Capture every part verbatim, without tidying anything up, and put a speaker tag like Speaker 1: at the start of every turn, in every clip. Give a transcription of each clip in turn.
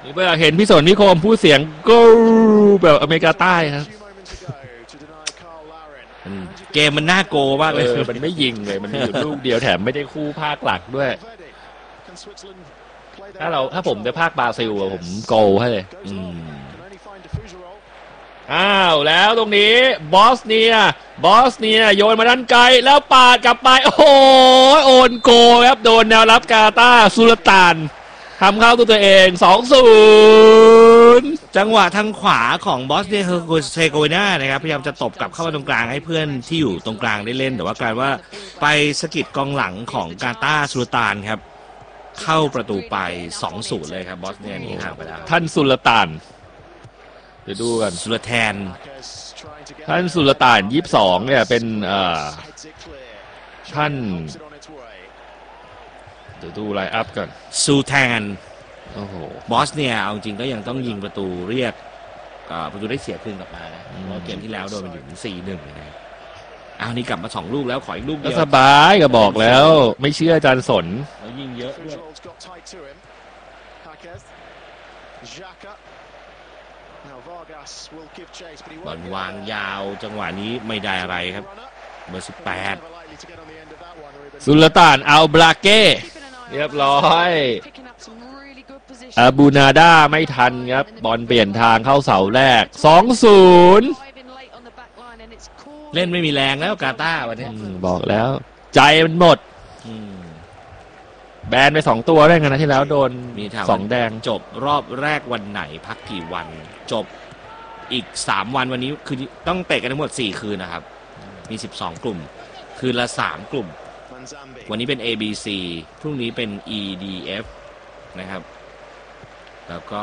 Speaker 1: เมื่อเห็นพี่สนนิคมพูดเสียงกูแบบอเมริกาใต้ครับ
Speaker 2: เกมมันน่าโกมากเลย
Speaker 1: มันไม่ยิงเลยมันอยู่ลูกเดียวแถมไม่ได้คู่ภาคหลักด้วยถ้าเราถ้าผมจะภาคบราซิลผมโกลให้เลยอ้าวแล้วตรงนี้บอสเนียบอสเนียโยนมาด้านไกลแล้วปาดกลับไปโอ้โหโอนโกครับโดนแนวรับกาตาร์สุลต่านทำเข้าตัวตัวเอง สองศูนย์
Speaker 2: จังหวะทางขวาของบอสเนียเฮอร์เซโกวีนานะครับพยายามจะตบกลับเข้ามาตรงกลางให้เพื่อนที่อยู่ตรงกลางได้เล่นแต่ว่ากลายว่าไปสะกิดกองหลังของกาตาร์สุลต่านครับเข้าประตูไป สองศูนย์ เลยครับบอสเนียหนีห่างไปแล้ว
Speaker 1: ท่านสุลต่านเดี๋ยวดูกัน
Speaker 2: สุลแทน
Speaker 1: ท่านสุลต่านยี่สิบสองเนี่ยเป็นเอ่อท่านเดี๋ยวดูไลน์อัพกัน
Speaker 2: ซูแทน
Speaker 1: โอ้โห
Speaker 2: บอสเนียเอาจริงก็ยังต้องยิงประตูเรียกประตูได้เสียคืนกลับมานะเพราะเกมที่แล้วโดนมันอยู่ถึง สี่หนึ่ง เลยนะอ้าวนี่กลับมาสองลูกแล้วขออีกลูกเดียว
Speaker 1: สบายก็บอกแล้วไม่เชื่ออาจารย์สน
Speaker 2: แล้วยิงเยอะด้วยบอลวางยาวจังหวะนี้ไม่ได้อะไรครับเบอร์สิบแปด
Speaker 1: สุลต่านอัลบราเก้เรียบร้อยอาบูนาดาไม่ทันครับบอลเปลี่ยนทางเข้าเสาแรก สองศูนย์
Speaker 2: เล่นไม่มีแรงแล้วกาตาร์วันนี้
Speaker 1: บอกแล้วใจมันหมดแบนไปสองตัวได้กันนะที่แล้วโดน
Speaker 2: มี
Speaker 1: สองแดง
Speaker 2: จบรอบแรกวันไหนพักกี่วันจบอีกสามวันวันนี้คือต้องเตะกันทั้งหมดสี่คืนนะครับมีสิบสองกลุ่มคืนละสามกลุ่มวันนี้เป็น A B C พรุ่งนี้เป็น E D F นะครับแล้วก็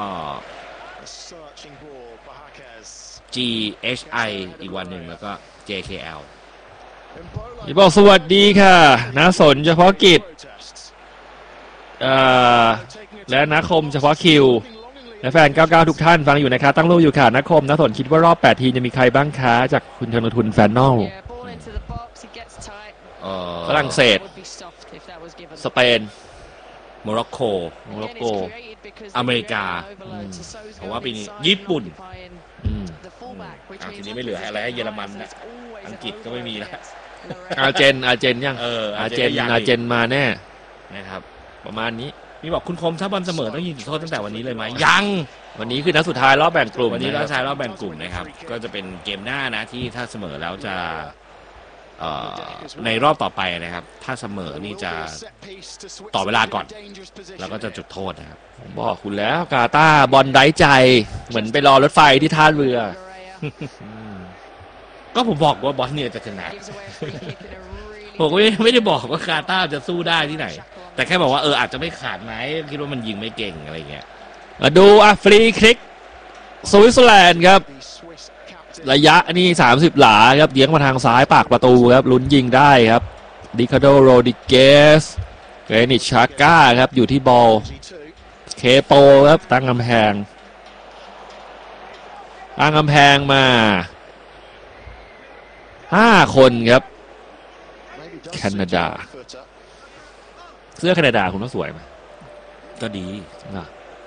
Speaker 2: G H I อีกวันหนึ่งแล้วก็ J K L
Speaker 1: พี่บอกสวัสดีค่ะนะสนเฉพาะกิจและนักคมเฉพาะคิวและแฟนเก้าสิบเก้าทุกท่านฟังอยู่นะคะตั้งรูปอยู่ค่ะนักคมนักสนคิดว่ารอบแปดทีมจะมีใครบ้างคะจากคุณธนทุนแฟนนอลฝรั่งเศสสเปน
Speaker 2: โมร็อกโก
Speaker 1: โมร็อกโก
Speaker 2: อเมริกาผมว่าปีนี้ญี่ปุ่นทีนี้ไม่เหลืออะไรให้เยอรมันนะอังกฤษก็ไม่มีแล้ว
Speaker 1: อาร์เจนอาร์เจนยัง
Speaker 2: เออ
Speaker 1: อาร์เจนอาร์เจนมาแน่
Speaker 2: นะครับ
Speaker 1: ประมาณนี้
Speaker 2: มีบอกคุณคมถ้าบอลเสมอต้องยิงจุดโทษตั้งแต่วันนี้เลยไหมยัง
Speaker 1: วันนี้คือนัดสุดท้ายรอบแบ่งกลุ่ม
Speaker 2: วันนี้รอบสุดท้ายรอบแบ่งกลุ่มนะครับก็จะเป็นเกมหน้านะที่ถ้าเสมอแล้วจะในรอบต่อไปนะครับถ้าเสมอนี่จะต่อเวลาก่อนแล้วก็จะจุดโทษนะครับ
Speaker 1: ผมบอกคุณแล้วกาตาร์บอลไร้ใจเหมือนไปรอรถไฟที่ท่าเรือ
Speaker 2: ก็ผมบอกว่าบอสเนียจะชนะผมก็ไม่ได้บอกว่ากาตาร์จะสู้ได้ที่ไหนแต่แค่บอกว่าเอออาจจะไม่ขาดไหมคิดว่ามันยิงไม่เก่งอะไรเงี้ย
Speaker 1: มาดูอ่ะฟรีคิกสวิตเซอร์แลนด์ครับระยะนี่สามสิบหลาครับเลี้ยงมาทางซ้ายปากประตูครับลุ้นยิงได้ครับดิคาโดโรดิเกสเกรนิชชาก้าครับอยู่ที่บอลเคโปครับตั้งกำแพงตั้งกำแพงมาห้าคนครับแคนาดาเสื้อแคนาดาคุณว่าสวยไหม
Speaker 2: ก็ดี
Speaker 1: นะ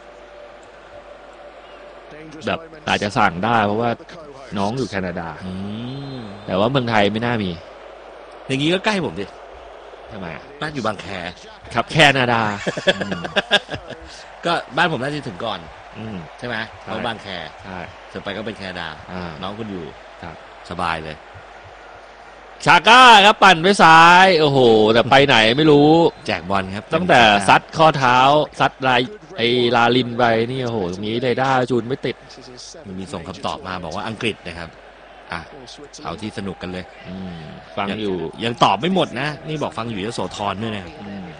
Speaker 1: แบบอาจจะสั่งได้เพราะว่าน้องอยู่แคนาดาแต่ว่าเมืองไทยไม่น่ามี
Speaker 2: อย่างนี้ก็ใกล้ผมดิ
Speaker 1: ทำไม
Speaker 2: บ้านอยู่บางแค
Speaker 1: ครับแคนาดา
Speaker 2: ก็บ้านผมน่าจะถึงก่อนใช่ไหมเราบางแค
Speaker 1: ใช่
Speaker 2: จะไปก็เป็นแคนาดาน้องคุณอยู่สบายเลย
Speaker 1: ชาก้าครับปั่นไปซ้ายโอ้โหแต่ไปไหนไม่รู้
Speaker 2: แจกบอลครับ
Speaker 1: ตั้งแต่ซัดข้อเท้าซัดลายไอ้ลาลินไปนี่โอ้โหตรงนี้เลยได้จูนไม่ติด
Speaker 2: มันมีส่งคำตอบมาบอกว่าอังกฤษนะครับอ่ะเอาที่สนุกกันเลย
Speaker 1: ฟังอยู่
Speaker 2: ยังตอบไม่หมดนะนี่บอกฟังอยู่ยโสธรด้วยนะ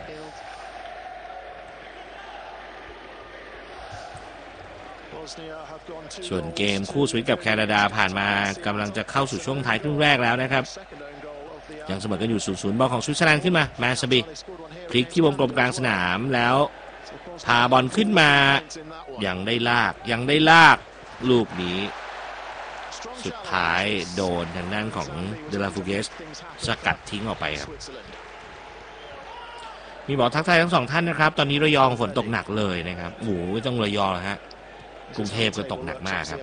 Speaker 2: ส่วนเกมคู่สวิตกับแคนาดาผ่านมากำลังจะเข้าสู่ช่วงท้ายครึ่งแรกแล้วนะครับยังเสมอกันอยู่ ศูนย์ศูนย์ บอลของสวิตเซอร์แลนด์ขึ้นมาแมสบีพลิกที่วงกลมกลางสนามแล้วพาบอลขึ้นมายังได้ลากยังได้ลากลูกนี้สุดท้ายโดนทางด้านของเดลาฟูเกสสกัดทิ้งออกไปครับมีบอกทักทายทั้งสองท่านนะครับตอนนี้ระยองฝนตกหนักเลยนะครับโอ้โหไม่ต้องระยองแล้วฮะกรุงเทพก็ตกหนักมากครับ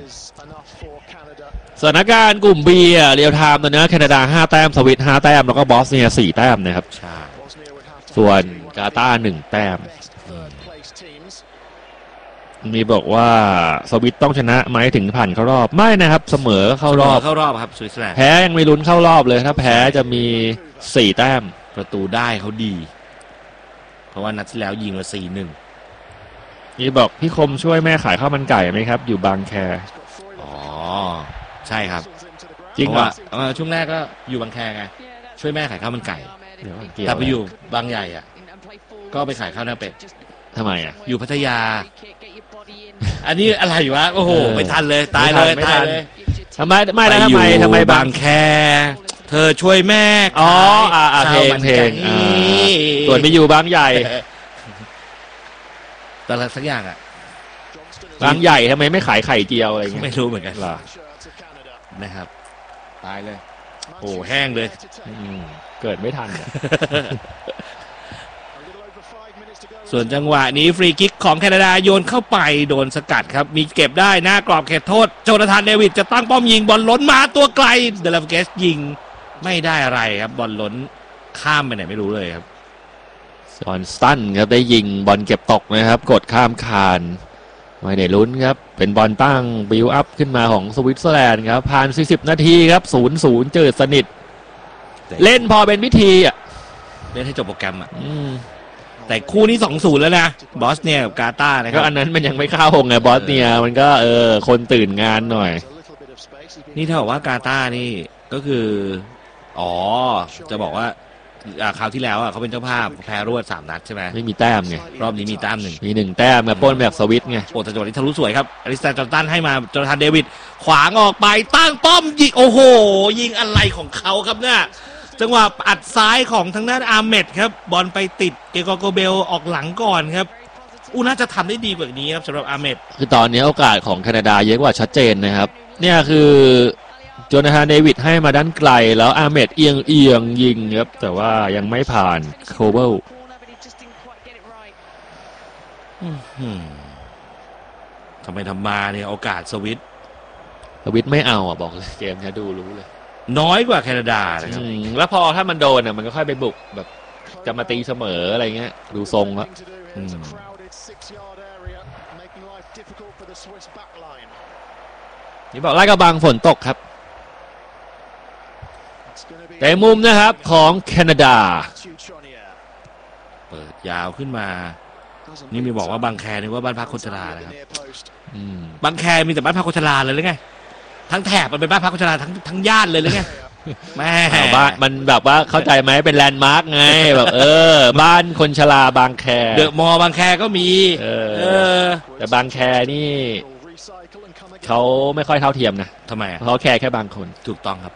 Speaker 1: สถานการณ์กลุ่ม B อ่ะเรียลไทม์ตอนนี้แคนาดาห้าแต้มสวิตห้าแต้มแล้วก็บอสเนียสี่แต้มนะครับ
Speaker 2: ใช่
Speaker 1: ส่วนกาตาร์หนึ่งแต้มมีบอกว่าสวิตต้องชนะไหมถึงผ่านเข้ารอบไม่นะครับเสมอเข้ารอบ
Speaker 2: เข้ารอบครับสวิตเซอร์แลนด์
Speaker 1: แพ้ยังไม่ลุ้นเข้ารอบเลยถ้าแพ้จะมีสี่แต้ม
Speaker 2: ประตูได้เขาดี เพราะว่านัดที่แล้วยิงมาสี่หนึ่ง
Speaker 1: นี่บอกพี่คมช่วยแม่ขายข้าวมันไก่ไหมครับ อยู่บางแค
Speaker 2: อ๋อใช่ครับ
Speaker 1: จริง
Speaker 2: เพ
Speaker 1: เหร
Speaker 2: ราะ
Speaker 1: อ
Speaker 2: ว่าเอ่อช่วงแรกก็อยู่บางแคไงช่วยแม่ขายข้าวมันไก่
Speaker 1: เดี๋ยวเกี่ยว
Speaker 2: แต่ไปอยู่บางใหญ่อ่ะก็ไปขายข้าวหน้าเป็ด
Speaker 1: ทำไมอ่ะ
Speaker 2: อยู่พัทยา อันนี้อะไรวะโอ้โห
Speaker 1: เออ
Speaker 2: ไม่ทันเลยตายเลย
Speaker 1: ไม่ทั
Speaker 2: ตาย
Speaker 1: น
Speaker 2: เลย
Speaker 1: ทำไมไม่แล้วทำไม
Speaker 2: ปอยู่
Speaker 1: ทำไมบา
Speaker 2: บาง งแค เธอช่วยแม่
Speaker 1: อ๋ออ่าอ่าเพล
Speaker 2: ข้าว
Speaker 1: ง
Speaker 2: มัน
Speaker 1: เพล
Speaker 2: ไก่
Speaker 1: งอ่าส่วนไปอยู่บางใหญ่
Speaker 2: แต่ละสักอย่างอ่ะ
Speaker 1: บางใหญ่ทำไมไม่ขายไข่เจียวอะไรเงี้ย
Speaker 2: ไม่รู้เหมือนกัน
Speaker 1: เหรอ
Speaker 2: นะครับตายเลยโอ้แห้งเลย
Speaker 1: อืมเกิดไม่ทันอะ
Speaker 2: ส่วนจังหวะนี้ฟรีคิกของแคนาดาโยนเข้าไปโดนสกัดครับมีเก็บได้หน้ากรอบเขตโทษโจนาธานเดวิดจะตั้งป้อมยิงบอลล้นมาตัวไกลเดลาฟเกสยิงไม่ได้อะไรครับบอลล้นข้ามไปไหนไม่รู้เลยครับ
Speaker 1: จอห์นสตันครับได้ยิงบอลเก็บตกนะครับกดข้ามคานไม่ได้ลุ้นครับเป็นบอลตั้งบิลอัพขึ้นมาของสวิตเซอร์แลนด์ครับผ่านสี่สิบนาทีครับ ศูนย์ศูนย์ เจอสนิทเล่นพอเป็นวิธีอ่ะ
Speaker 2: เล่นให้จบโปรแกรมอ่ะ
Speaker 1: อืม
Speaker 2: แต่คู่นี้ สองศูนย์ แล้วนะบอสเนียกับกาตาร์นะค
Speaker 1: ก็
Speaker 2: รับ
Speaker 1: อันนั้นมันยังไม่เข้าไงบอสเนียมันก็เออคนตื่นงานหน่อย
Speaker 2: นี่ถ้าบอกว่ากาตาร์นี่ก็คืออ๋อจะบอกว่าอ่าคราวที่แล้วอ่ะเขาเป็นเจ้าภาพแพ้รวดสามนัดใช่ไหม
Speaker 1: ไม่มีแต้มไง
Speaker 2: รอบนี้มีแต้มหนึ่ง
Speaker 1: มีหนึ่งแต้มมาปล้นแบบสวิตไง
Speaker 2: โอ้แต่จังหวะนี้ทะลุสวยครับอลิสแตนจอร์ตันให้มาจอร์แดนเดวิดขวางออกไปตั้งป้อมยิงโอ้โหยิงอะไรของเขาครับเนี่ยจังหวะอัดซ้ายของทางด้านอาร์เมดครับบอลไปติดเกโกโกเบลออกหลังก่อนครับอู้น่าจะทำได้ดีกว่านี้ครับสำหรับอาร์เมด
Speaker 1: คือตอนนี้โอกาสของแคนาดาเยอะกว่าชัดเจนนะครับเนี่ยคือโจนาธานเดวิดให้มาด้านไกลแล้วอาร์เมดเอียงเอียงยิงครับแต่ว่ายังไม่ผ่านโคเบิล
Speaker 2: ทำไมทำมาเนี่ยโอกาสสวิต
Speaker 1: สวิตไม่เอาอ่ะบอกเลยเกมนี้ดูรู้เลย
Speaker 2: น้อยกว่าแคนาดานะครับ
Speaker 1: อืมแล้วพอถ้ามันโดนอ่ะมันก็ค่อยไปบุกแบบจะมาตีเสมออะไรเงี้ยดูทรงแล้ว
Speaker 2: อืม
Speaker 1: นี่บอกไล่กระบังฝนตกครับแต่มุมนะครับของแคนาดา
Speaker 2: เปิดยาวขึ้นมานี่มีบอกว่าบางแคนี่ว่าบ้านพักคนชรานะครับ
Speaker 1: อืม
Speaker 2: บางแคมีแต่บ้านพักคนชราเลยหรือไงทั้งแถบมันเป็นบ้านพักคนชราทั้งทั้งย่านเลยหรือไงแม่
Speaker 1: อ้าวบ้านมันแบบว่าเข้าใจไหมเป็นแลนด์มาร์กไงแบบเออ บ้านคนชราบางแค
Speaker 2: เดอะมอลล์บางแคก็มี
Speaker 1: เออ
Speaker 2: เออ
Speaker 1: แต่บางแคนี่เขาไม่ค่อยเท่าเทียมนะ
Speaker 2: ทำไมอะ
Speaker 1: เขาแค่แค่บางคน
Speaker 2: ถูกต้องครับ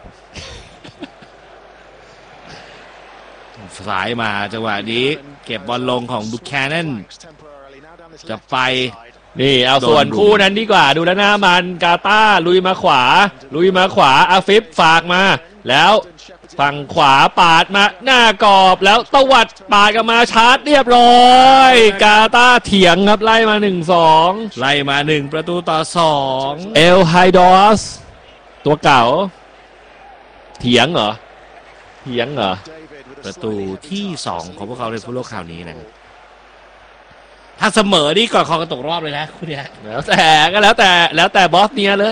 Speaker 2: สายมาจังหวะนี้เก็บบอลลงของบุคแคนนนจะไป
Speaker 1: นี่เอา
Speaker 2: โดน
Speaker 1: ส่วน
Speaker 2: รุม
Speaker 1: คู่นั้นดีกว่าดูแล้วหน้ามันกาตาร์ลุยมาขวา ลุยมาขวาอาฟิฟฝากมา แล้วฝั่งขวาปาดมาหน้ากรอบแล้วตวัดปาดกันมาชาร์จเรียบร้อย กาตาร์เถียงครับไล่มาหนึ่งสอง
Speaker 2: ไล่มาหนึ่งประตูต่อสอง
Speaker 1: เอลไฮดอสตัวเก่า เถียงเหรอเถียงเหรอ
Speaker 2: ประตูที่สองของพวกเขาในฟุตโลกคราวนี้นะครับถ้าเสมอนี่ก่อนคอกันตกรอบเลยนะคุณเนี่ย
Speaker 1: แล้วแต่ก็แล้วแต่แล้วแต่บอสเนียเลย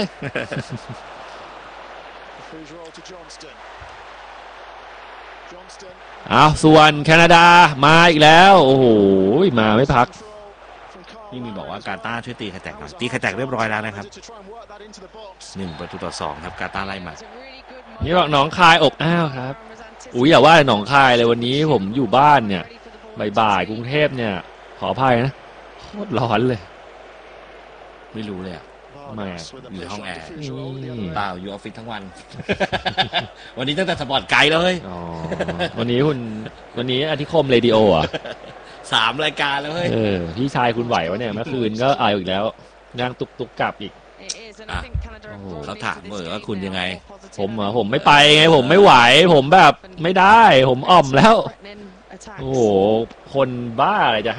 Speaker 1: เอาส่วนแคนาดามาอีกแล้ว โอ้โหมาไม่พัก
Speaker 2: นี่มีบอกว่ากาตาร์ช่วยตีไข่แตกหน่อยตีไข่แตกเรียบร้อยแล้วนะครับหนึ่งประตูต่อสองครับกาตาร์ไล่มา
Speaker 1: นี่บอกหนองคายอบอ้าวครับอุ้ยอย่าว่าหนองคายเลยวันนี้ผมอยู่บ้านเนี่ยบ่ายๆกรุงเทพเนี่ยขออภัยนะโคตรร้อนเลย
Speaker 2: ไม่รู้เลยอะ
Speaker 1: ทำไมอะ
Speaker 2: อยู่ในห้องแอร์
Speaker 1: นี่
Speaker 2: เปล่าอยู่ออฟฟิศทั้งวัน วันนี้ตั้งแต่สปอร์ตไกด์เลย
Speaker 1: อ๋อวันนี้คุณวันนี้อาทิคมเรดิโออ่ะ
Speaker 2: สามรายการแล้วเฮ้ย
Speaker 1: เออพี่ชายคุณไหววะเนี่ยเมื่อคืนก็เอาอีกแล้วนั่งตุกตุกกลับอีก
Speaker 2: อ่ะ
Speaker 1: โอ้โห
Speaker 2: เขาถามเออว่าคุณยังไง
Speaker 1: ผมเหรอผมไม่ไปไงผมไม่ไหวผมแบบไม่ได้ผมอ่อมแล้วโอ้โห คนบ้าอะไรจะ